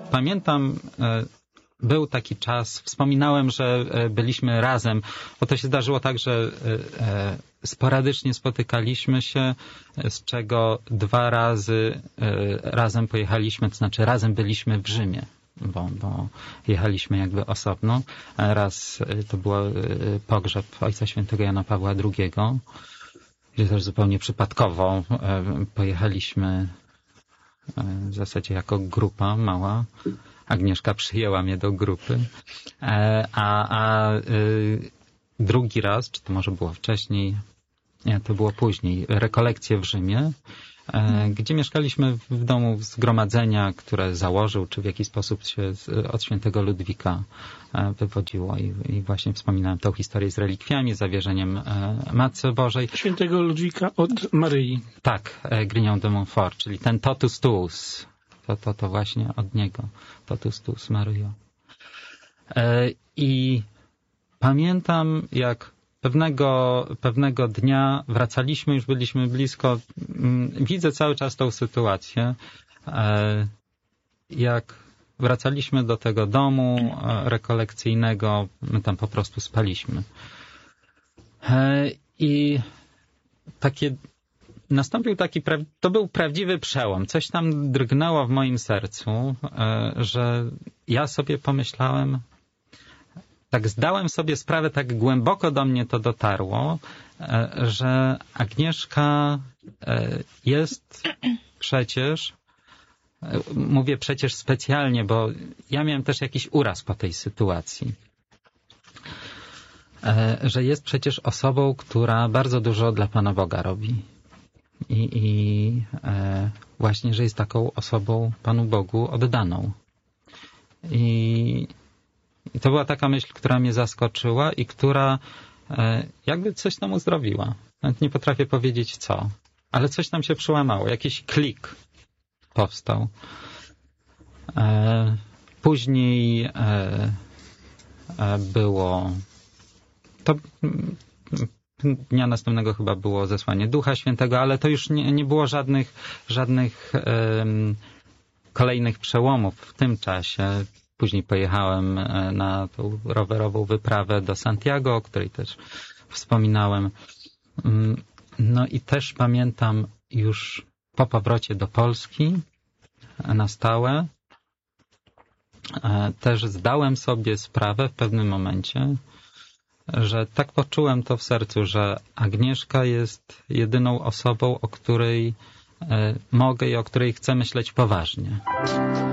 pamiętam, był taki czas, wspominałem, że byliśmy razem, bo to się zdarzyło tak, że sporadycznie spotykaliśmy się, z czego 2 razy razem pojechaliśmy, to znaczy razem byliśmy w Rzymie, bo jechaliśmy jakby osobno. Raz to był pogrzeb Ojca Świętego Jana Pawła II, gdzie też zupełnie przypadkowo pojechaliśmy w zasadzie jako grupa mała. Agnieszka przyjęła mnie do grupy, a drugi raz, czy to może było wcześniej, nie, to było później, rekolekcje w Rzymie, gdzie mieszkaliśmy w domu zgromadzenia, które założył, czy w jakiś sposób się od świętego Ludwika wywodziło. I właśnie wspominałem tą historię z relikwiami, zawierzeniem Matce Bożej. Świętego Ludwika od Maryi. Tak, Grignon de Montfort, czyli ten totus tuus. To właśnie od niego. Totus tuus Maryjo. I pamiętam, jak pewnego dnia wracaliśmy, już byliśmy blisko. Widzę cały czas tą sytuację. Jak wracaliśmy do tego domu rekolekcyjnego, my tam po prostu spaliśmy. I nastąpił to był prawdziwy przełom. Coś tam drgnęło w moim sercu, że ja sobie pomyślałem, tak zdałem sobie sprawę, tak głęboko do mnie to dotarło, że Agnieszka jest przecież, mówię przecież specjalnie, bo ja miałem też jakiś uraz po tej sytuacji, że jest przecież osobą, która bardzo dużo dla Pana Boga robi. I właśnie, że jest taką osobą Panu Bogu oddaną. I to była taka myśl, która mnie zaskoczyła i która jakby coś tam uzdrowiła. Nawet nie potrafię powiedzieć co, ale coś tam się przełamało. Jakiś klik powstał. Później było to... Dnia następnego chyba było zesłanie Ducha Świętego, ale to już nie było żadnych kolejnych przełomów w tym czasie. Później pojechałem na tą rowerową wyprawę do Santiago, o której też wspominałem. No i też pamiętam już po powrocie do Polski na stałe, też zdałem sobie sprawę w pewnym momencie, że tak poczułem to w sercu, że Agnieszka jest jedyną osobą, o której mogę i o której chcę myśleć poważnie.